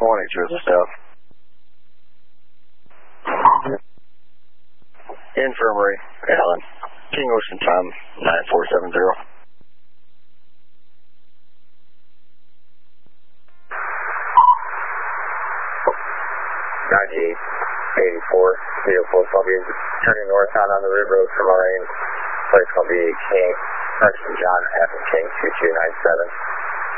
just south. Infirmary, Allen. King Ocean time, 9470. Roger, 84, 04, Columbia, turning northbound on the River Road from Lorraine. Place will be King, Carson John, F. King, 2297.